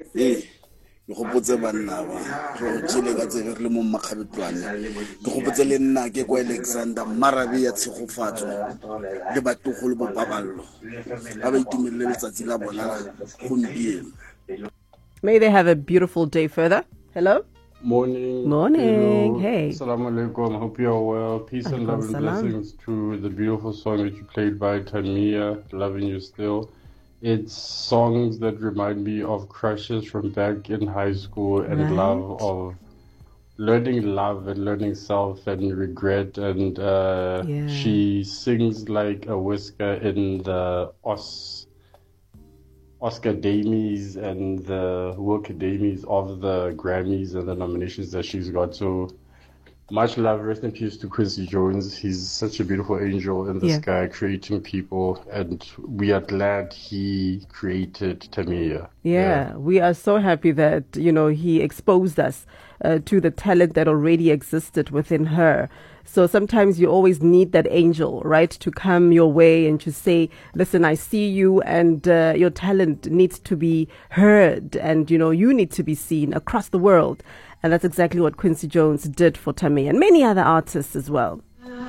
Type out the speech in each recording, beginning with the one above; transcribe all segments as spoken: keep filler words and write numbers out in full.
Hey, ke gopotse banna ba go tshile ka tsebe re le mo makgabetlwane ke gopotse le nna ke kwa Alexander Marabi ya tshegofatso le batogolo bo paballo ba ba itumelele letsatsi la bona gompieno. May they have a beautiful day further. Hello? Morning. Morning. Hello. Hey. Assalamu alaikum. Hope you're well. Peace and love and blessings to the beautiful song that you played by Tamia, Loving You Still. It's songs that remind me of crushes from back in high school and right. love of learning love and learning self and regret. And uh, yeah. she sings like a whisker in the Os. Oscar Damies and the Wilker Damies of the Grammys and the nominations that she's got. So much love, rest in peace to Quincy Jones. He's such a beautiful angel in the yeah. sky, creating people, and we are glad he created Tamia. Yeah, yeah, we are so happy that, you know, he exposed us uh, to the talent that already existed within her. So sometimes you always need that angel, right, to come your way and to say, listen, I see you, and uh, your talent needs to be heard, and, you know, you need to be seen across the world. And that's exactly what Quincy Jones did for Tamia and many other artists as well.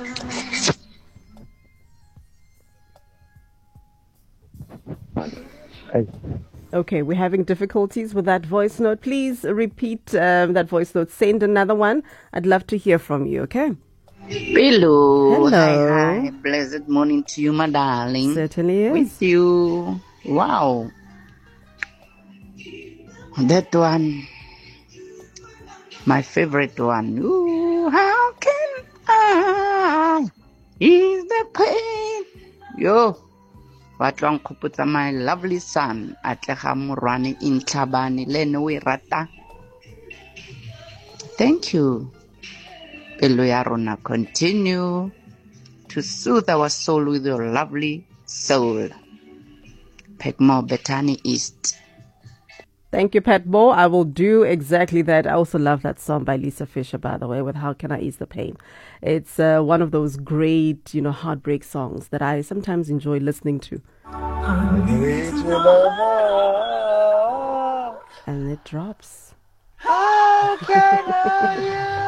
Hey. Okay, we're having difficulties with that voice note. Please repeat um, that voice note. Send another one. I'd love to hear from you, okay? Hello. Hello. Hi, hi. Blessed morning to you, my darling. Certainly is. With you. Wow. That one. My favorite one. Ooh, how can I ease the pain? Yo. Watlwang khuputsa my lovely son. Atlega Morwane in Tlhabane. Lene we rata. Thank you. Pelo ya rona, continue to soothe our soul with your lovely soul. Pegmo Bethany East. Thank you, Pat Bo. I will do exactly that. I also love that song by Lisa Fisher, by the way, with How Can I Ease the Pain. It's uh, one of those great, you know, heartbreak songs that I sometimes enjoy listening to. And it drops. How can I?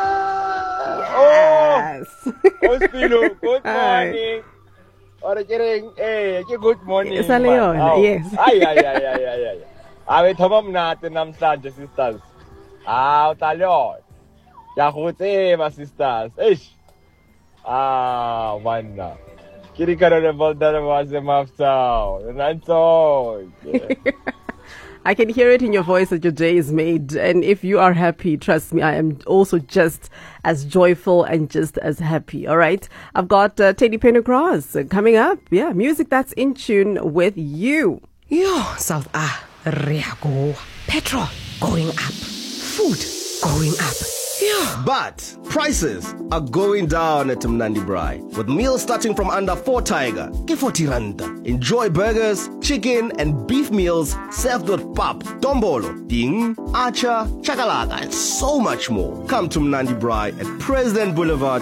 Yes. Oh, Spilo, good morning. Or getting, hey, good morning. It's a Leon, oh. Yes. Ay, ay, ay, ay, ay, ay. Awe thomam natin namhlanje sisters. Ah, utalyon. Yakutse sisters. Eish. Ah, manna. Kirikaro le boldar was a mafsao. Nanso. I can hear it in your voice that your day is made. And if you are happy, trust me, I am also just as joyful and just as happy. All right. I've got uh, Teddy Pendergrass coming up. Yeah. Music that's in tune with you. Yo, South Ah. Riago. Petrol going up. Food going up. Yeah. But prices are going down at Mnandi Braai. With meals starting from under four tiger, ke forty randa. Enjoy burgers, chicken and beef meals served with pap, dombolo, ding, acha, chakalaka and so much more. Come to Mnandi Braai at President Boulevard